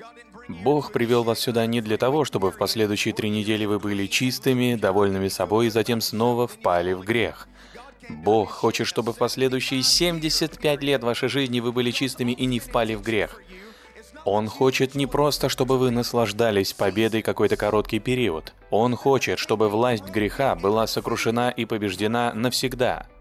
Бог привел вас сюда не для того, чтобы в последующие 3 недели вы были чистыми, довольными собой и затем снова впали в грех. Бог хочет, чтобы в последующие 75 лет вашей жизни вы были чистыми и не впали в грех. Он хочет не просто, чтобы вы наслаждались победой какой-то короткий период. Он хочет, чтобы власть греха была сокрушена и побеждена навсегда.